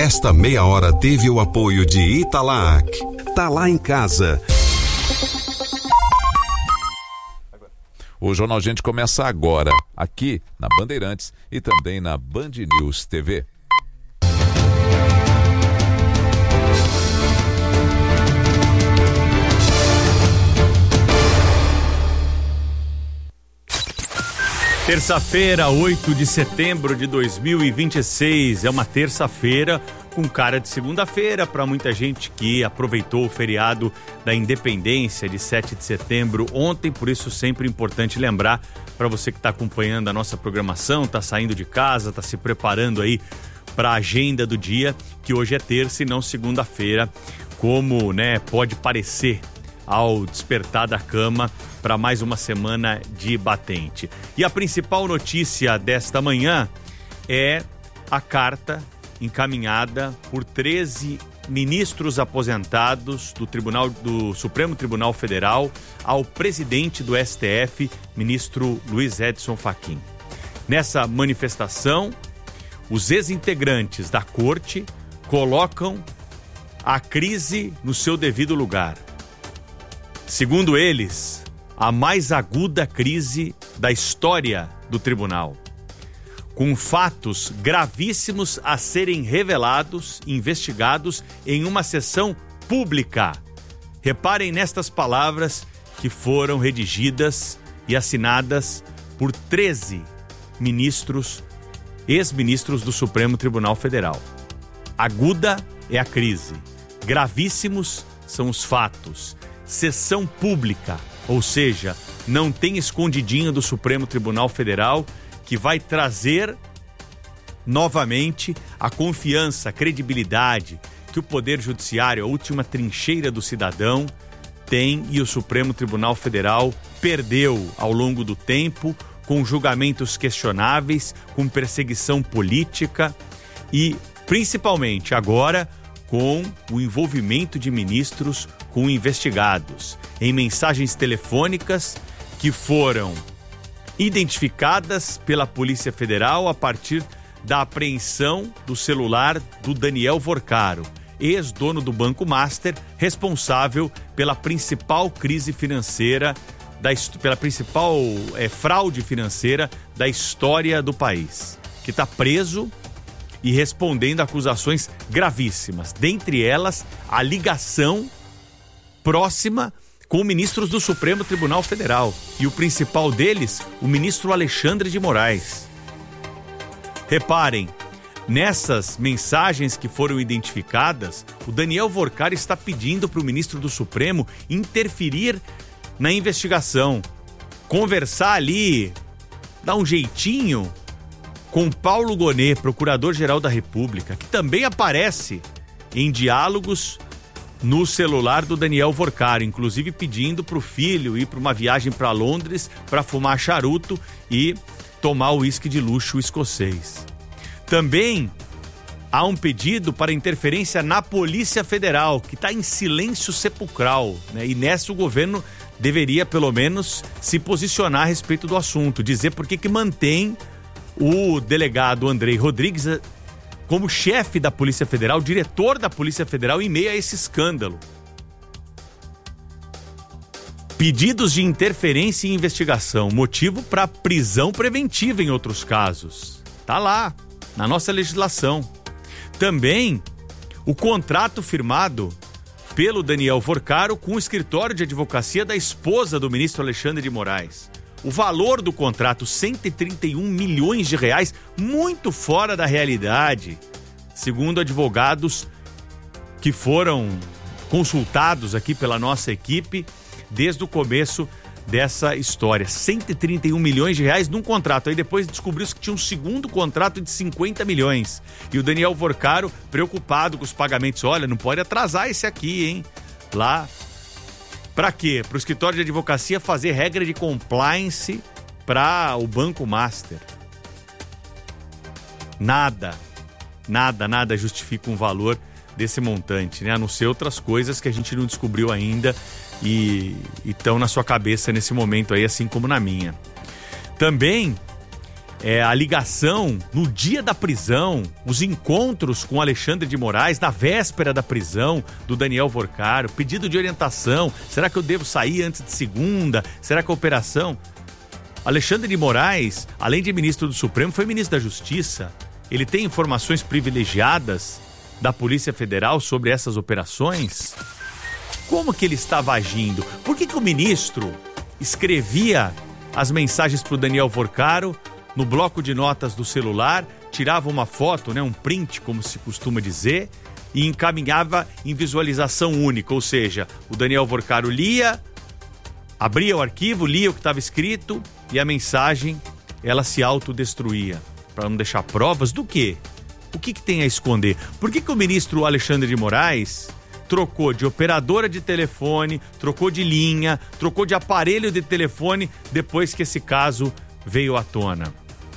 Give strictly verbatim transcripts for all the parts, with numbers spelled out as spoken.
Esta meia hora teve o apoio de Italac. Tá lá em casa. O Jornal Gente começa agora, aqui na Bandeirantes e também na Band News T V. Terça-feira, oito de setembro de dois mil e vinte e seis. É uma terça-feira com cara de segunda-feira para muita gente que aproveitou o feriado da Independência de sete de setembro ontem. Por isso, sempre importante lembrar para você que está acompanhando a nossa programação, está saindo de casa, está se preparando aí para a agenda do dia, que hoje é terça e não segunda-feira, como, né, pode parecer ao despertar da cama para mais uma semana de batente. E a principal notícia desta manhã é a carta encaminhada por treze ministros aposentados do Tribunal do Supremo Tribunal Federal ao presidente do S T F, ministro Luiz Edson Fachin. Nessa manifestação, os ex-integrantes da corte colocam a crise no seu devido lugar. Segundo eles, a mais aguda crise da história do tribunal, com fatos gravíssimos a serem revelados, investigados em uma sessão pública. Reparem nestas palavras que foram redigidas e assinadas por treze ministros, ex-ministros do Supremo Tribunal Federal. Aguda é a crise, gravíssimos são os fatos. Sessão pública, ou seja, não tem escondidinho do Supremo Tribunal Federal, que vai trazer novamente a confiança, a credibilidade que o Poder Judiciário, a última trincheira do cidadão, tem, e o Supremo Tribunal Federal perdeu ao longo do tempo, com julgamentos questionáveis, com perseguição política e, principalmente agora, com o envolvimento de ministros com investigados em mensagens telefônicas que foram identificadas pela Polícia Federal a partir da apreensão do celular do Daniel Vorcaro, ex-dono do Banco Master, responsável pela principal crise financeira, da, pela principal é, fraude financeira da história do país, que está preso e respondendo a acusações gravíssimas, dentre elas a ligação próxima com ministros do Supremo Tribunal Federal, e o principal deles, o ministro Alexandre de Moraes. Reparem, nessas mensagens que foram identificadas, o Daniel Vorcaro está pedindo para o ministro do Supremo interferir na investigação, conversar ali, dar um jeitinho com Paulo Gonet, procurador-geral da República, que também aparece em diálogos no celular do Daniel Vorcaro, inclusive pedindo para o filho ir para uma viagem para Londres para fumar charuto e tomar o uísque de luxo escocês. Também há um pedido para interferência na Polícia Federal, que está em silêncio sepulcral, né? E nessa o governo deveria, pelo menos, se posicionar a respeito do assunto, dizer por que que mantém o delegado Andrei Rodrigues como chefe da Polícia Federal, diretor da Polícia Federal, em meio a esse escândalo. Pedidos de interferência e investigação, motivo para prisão preventiva em outros casos. Tá lá, na nossa legislação. Também o contrato firmado pelo Daniel Vorcaro com o escritório de advocacia da esposa do ministro Alexandre de Moraes. O valor do contrato, cento e trinta e um milhões de reais, muito fora da realidade, segundo advogados que foram consultados aqui pela nossa equipe desde o começo dessa história. cento e trinta e um milhões de reais num contrato. Aí depois descobriu-se que tinha um segundo contrato de cinquenta milhões. E o Daniel Vorcaro, preocupado com os pagamentos, olha, não pode atrasar esse aqui, hein? Lá... Para quê? Para o escritório de advocacia fazer regra de compliance para o Banco Master. Nada, nada, nada justifica um valor desse montante, né? A não ser outras coisas que a gente não descobriu ainda e estão na sua cabeça nesse momento aí, assim como na minha. Também é, a ligação no dia da prisão, os encontros com Alexandre de Moraes na véspera da prisão do Daniel Vorcaro, pedido de orientação, será que eu devo sair antes de segunda? Será que a operação... Alexandre de Moraes, além de ministro do Supremo, foi ministro da Justiça. Ele tem informações privilegiadas da Polícia Federal sobre essas operações? Como que ele estava agindo? Por que que o ministro escrevia as mensagens para o Daniel Vorcaro no bloco de notas do celular, tirava uma foto, né, um print, como se costuma dizer, e encaminhava em visualização única, ou seja, o Daniel Vorcaro lia, abria o arquivo, lia o que estava escrito e a mensagem, ela se autodestruía, para não deixar provas do quê? O que que tem a esconder? Por que que o ministro Alexandre de Moraes trocou de operadora de telefone, trocou de linha, trocou de aparelho de telefone depois que esse caso veio à tona?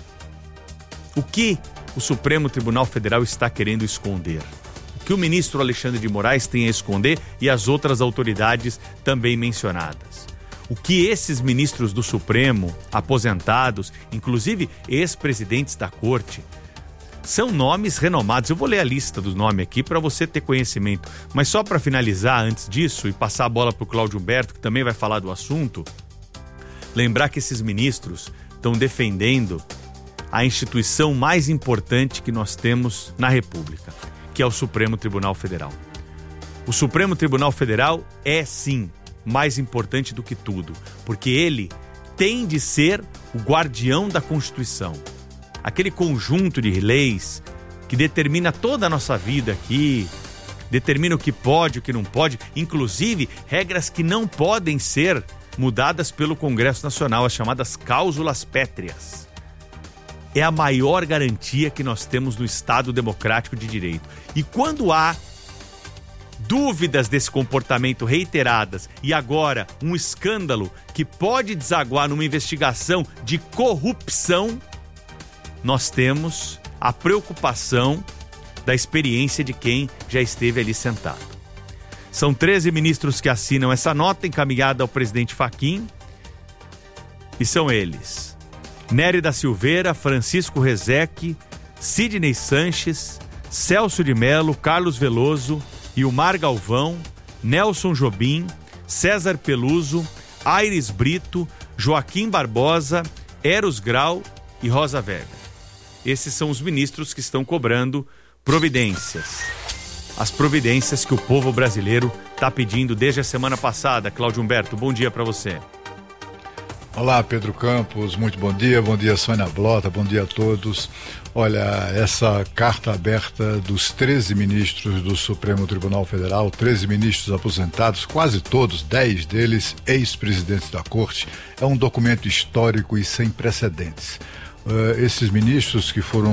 O que o Supremo Tribunal Federal está querendo esconder? O que o ministro Alexandre de Moraes tem a esconder e as outras autoridades também mencionadas? O que esses ministros do Supremo, aposentados, inclusive ex-presidentes da Corte, são nomes renomados. Eu vou ler a lista dos nomes aqui para você ter conhecimento. Mas só para finalizar antes disso e passar a bola para o Cláudio Humberto, que também vai falar do assunto, lembrar que esses ministros estão defendendo a instituição mais importante que nós temos na República, que é o Supremo Tribunal Federal. O Supremo Tribunal Federal é, sim, mais importante do que tudo, porque ele tem de ser o guardião da Constituição. Aquele conjunto de leis que determina toda a nossa vida aqui, determina o que pode, o que não pode, inclusive regras que não podem ser mudadas pelo Congresso Nacional, as chamadas cláusulas pétreas. É a maior garantia que nós temos no Estado Democrático de Direito. E quando há dúvidas desse comportamento reiteradas e agora um escândalo que pode desaguar numa investigação de corrupção, nós temos a preocupação da experiência de quem já esteve ali sentado. São treze ministros que assinam essa nota encaminhada ao presidente Fachin e são eles: Nery da Silveira, Francisco Rezec, Sidney Sanches, Celso de Mello, Carlos Veloso, Ilmar Galvão, Nelson Jobim, César Peluso, Aires Brito, Joaquim Barbosa, Eros Grau e Rosa Weber. Esses são os ministros que estão cobrando providências. As providências que o povo brasileiro está pedindo desde a semana passada. Cláudio Humberto, bom dia para você. Olá, Pedro Campos, muito bom dia, bom dia Sônia Blota, bom dia a todos. Olha, essa carta aberta dos treze ministros do Supremo Tribunal Federal, treze ministros aposentados, quase todos, dez deles ex-presidentes da Corte, é um documento histórico e sem precedentes. Uh, esses ministros que foram,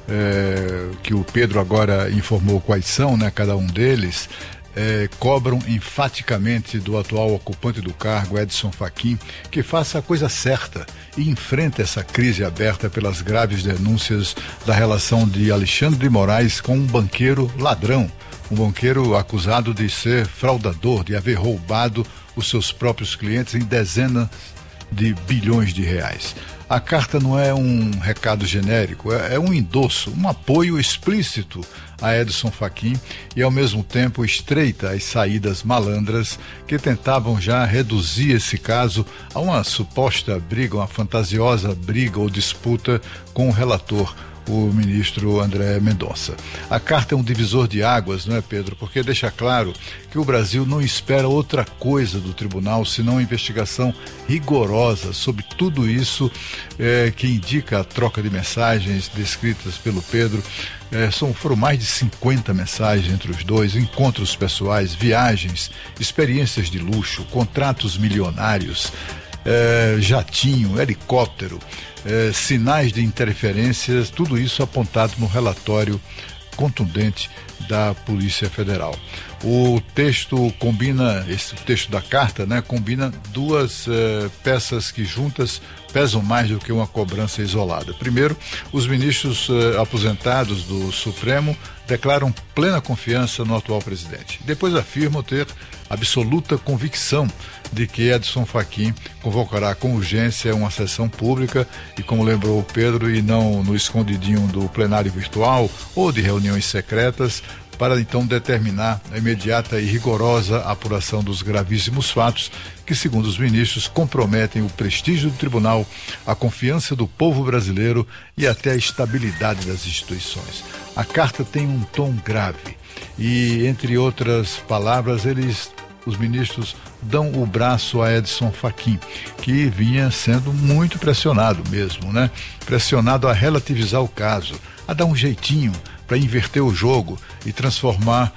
uh, que o Pedro agora informou quais são, né, cada um deles, É, cobram enfaticamente do atual ocupante do cargo, Edson Fachin, que faça a coisa certa e enfrente essa crise aberta pelas graves denúncias da relação de Alexandre de Moraes com um banqueiro ladrão, um banqueiro acusado de ser fraudador, de haver roubado os seus próprios clientes em dezenas de bilhões de reais. A carta não é um recado genérico, é, é um endosso, um apoio explícito a Edson Fachin e, ao mesmo tempo, estreita as saídas malandras que tentavam já reduzir esse caso a uma suposta briga, uma fantasiosa briga ou disputa com o relator, o ministro André Mendonça. A carta é um divisor de águas, não é, Pedro? Porque deixa claro que o Brasil não espera outra coisa do tribunal senão uma investigação rigorosa sobre tudo isso é, que indica a troca de mensagens descritas pelo Pedro. É, são, foram mais de cinquenta mensagens entre os dois, encontros pessoais, viagens, experiências de luxo, contratos milionários, é, jatinho, helicóptero, é, sinais de interferências, tudo isso apontado no relatório contundente da Polícia Federal. O texto combina, esse texto da carta, né, combina duas eh, peças que juntas pesam mais do que uma cobrança isolada. Primeiro, os ministros eh, aposentados do Supremo declaram plena confiança no atual presidente. Depois afirmam ter absoluta convicção de que Edson Fachin convocará com urgência uma sessão pública e, como lembrou o Pedro, e não no escondidinho do plenário virtual ou de reuniões secretas, para então determinar a imediata e rigorosa apuração dos gravíssimos fatos que, segundo os ministros, comprometem o prestígio do tribunal, a confiança do povo brasileiro e até a estabilidade das instituições. A carta tem um tom grave e, entre outras palavras, eles, os ministros, dão o braço a Edson Fachin, que vinha sendo muito pressionado mesmo, né? Pressionado a relativizar o caso, a dar um jeitinho para inverter o jogo e transformar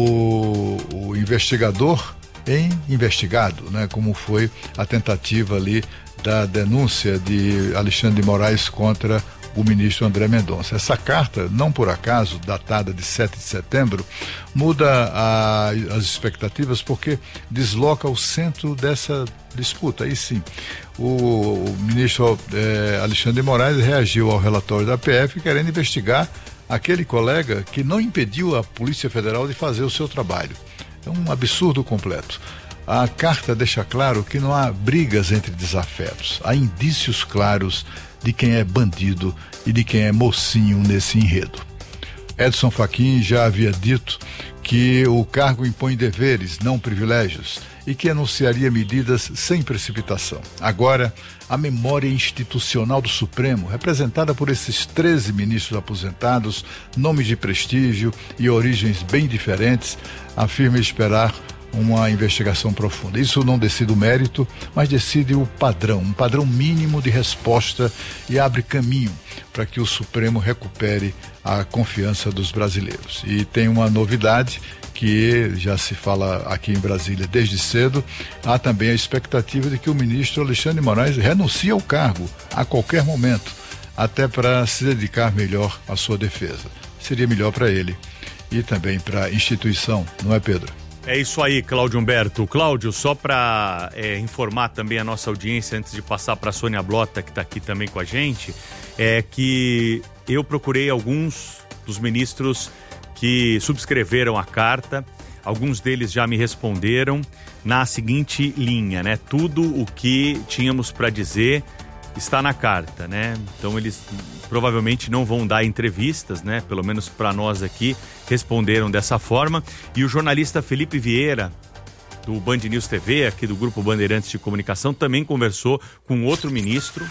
o, o investigador em investigado, né? Como foi a tentativa ali da denúncia de Alexandre de Moraes contra o ministro André Mendonça. Essa carta, não por acaso, datada de sete de setembro, muda a, as expectativas porque desloca o centro dessa disputa. Aí sim, o, o ministro eh, Alexandre de Moraes reagiu ao relatório da P F querendo investigar aquele colega que não impediu a Polícia Federal de fazer o seu trabalho. É um absurdo completo. A carta deixa claro que não há brigas entre desafetos. Há indícios claros de quem é bandido e de quem é mocinho nesse enredo. Edson Fachin já havia dito que o cargo impõe deveres, não privilégios, e que anunciaria medidas sem precipitação. Agora, a memória institucional do Supremo, representada por esses treze ministros aposentados, nomes de prestígio e origens bem diferentes, afirma esperar uma investigação profunda. Isso não decide o mérito, mas decide o padrão, um padrão mínimo de resposta e abre caminho para que o Supremo recupere a confiança dos brasileiros. E tem uma novidade que já se fala aqui em Brasília desde cedo, há também a expectativa de que o ministro Alexandre de Moraes renuncie ao cargo a qualquer momento, até para se dedicar melhor à sua defesa. Seria melhor para ele e também para a instituição, não é, Pedro? É isso aí, Cláudio Humberto. Cláudio, só para é, informar também a nossa audiência, antes de passar para a Sônia Blota, que está aqui também com a gente, é que eu procurei alguns dos ministros que subscreveram a carta, alguns deles já me responderam na seguinte linha, né? Tudo o que tínhamos para dizer está na carta, né? Então eles provavelmente não vão dar entrevistas, né? Pelo menos para nós aqui, responderam dessa forma. E o jornalista Felipe Vieira, do Band News T V, aqui do Grupo Bandeirantes de Comunicação, também conversou com outro ministro,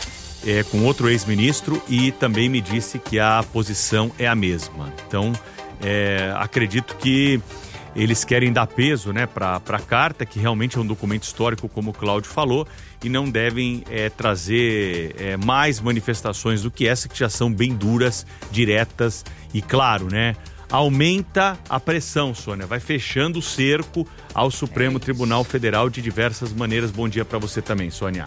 é, com outro ex-ministro, e também me disse que a posição é a mesma. Então, é, acredito que eles querem dar peso, né, para a carta, que realmente é um documento histórico, como o Cláudio falou, e não devem é, trazer é, mais manifestações do que essa, que já são bem duras, diretas e, claro, né, aumenta a pressão, Sônia, vai fechando o cerco ao Supremo Tribunal Federal de diversas maneiras. Bom dia para você também, Sônia.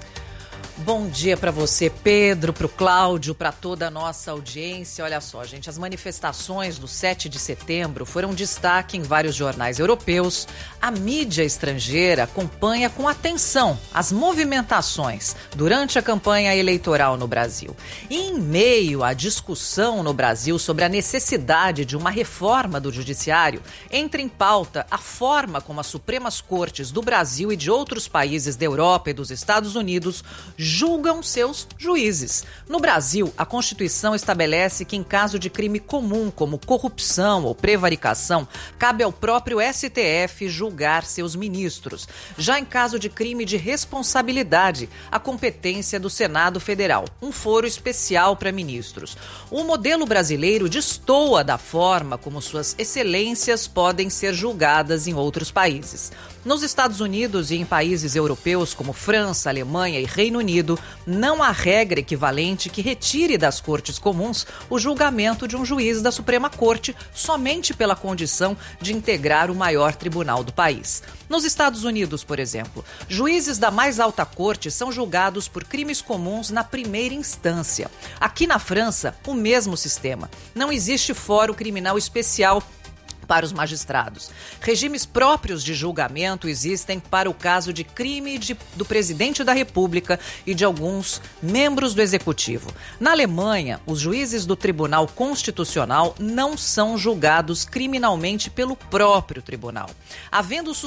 Bom dia para você, Pedro, para o Cláudio, para toda a nossa audiência. Olha só, gente, as manifestações do sete de setembro foram destaque em vários jornais europeus. A mídia estrangeira acompanha com atenção as movimentações durante a campanha eleitoral no Brasil. E em meio à discussão no Brasil sobre a necessidade de uma reforma do judiciário, entra em pauta a forma como as Supremas Cortes do Brasil e de outros países da Europa e dos Estados Unidos julgam seus juízes. No Brasil, a Constituição estabelece que em caso de crime comum, como corrupção ou prevaricação, cabe ao próprio S T F julgar seus ministros. Já em caso de crime de responsabilidade, a competência é do Senado Federal, um foro especial para ministros. O modelo brasileiro destoa da forma como suas excelências podem ser julgadas em outros países. Nos Estados Unidos e em países europeus como França, Alemanha e Reino Unido, não há regra equivalente que retire das cortes comuns o julgamento de um juiz da Suprema Corte somente pela condição de integrar o maior tribunal do país. Nos Estados Unidos, por exemplo, juízes da mais alta corte são julgados por crimes comuns na primeira instância. Aqui na França, o mesmo sistema. Não existe fórum criminal especial para os magistrados. Regimes próprios de julgamento existem para o caso de crime de, do presidente da República e de alguns membros do Executivo. Na Alemanha, os juízes do Tribunal Constitucional não são julgados criminalmente pelo próprio tribunal. Havendo